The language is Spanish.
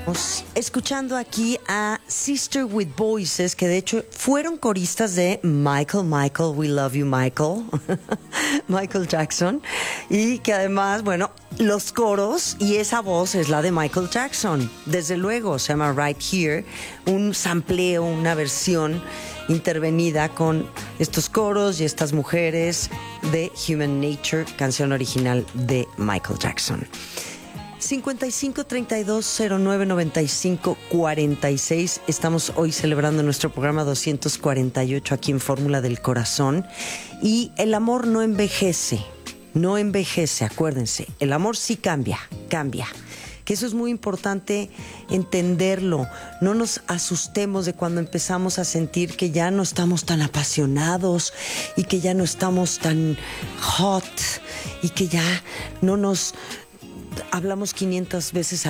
Escuchando aquí a Sister with Voices, que de hecho fueron coristas de Michael, We Love You, Michael, Michael Jackson, y que además, bueno, los coros y esa voz es la de Michael Jackson, desde luego, se llama Right Here, un sampleo, una versión intervenida con estos coros y estas mujeres de Human Nature, canción original de Michael Jackson. 55 32 09 95 46. Estamos hoy celebrando nuestro programa 248 aquí en Fórmula del Corazón. Y el amor no envejece, acuérdense. El amor sí cambia. Que eso es muy importante entenderlo. No nos asustemos de cuando empezamos a sentir que ya no estamos tan apasionados y que ya no estamos tan hot y que ya no nos hablamos 500 veces